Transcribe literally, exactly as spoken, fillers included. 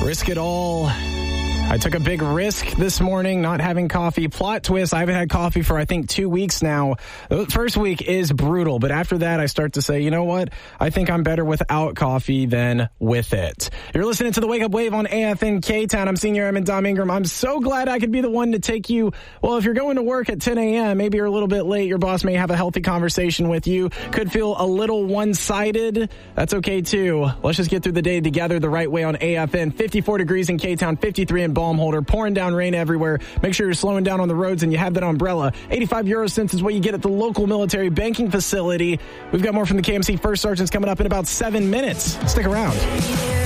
Risk it all. I took a big risk this morning not having coffee. Plot twist, I haven't had coffee for, I think, two weeks now. The first week is brutal, but after that, I start to say, you know what? I think I'm better without coffee than with it. You're listening to the Wake Up Wave on A F N K-Town. I'm Senior Airman Dom Ingram. I'm so glad I could be the one to take you. Well, if you're going to work at ten a.m., maybe you're a little bit late. Your boss may have a healthy conversation with you. Could feel a little one-sided. That's okay, too. Let's just get through the day together the right way on A F N. fifty-four degrees in K-Town, fifty-three in Baumholder, pouring down rain everywhere. Make sure you're slowing down on the roads and you have that umbrella. eighty-five euro cents is what you get at the local military banking facility. We've got more from the K M C First Sergeants coming up in about seven minutes. Stick around.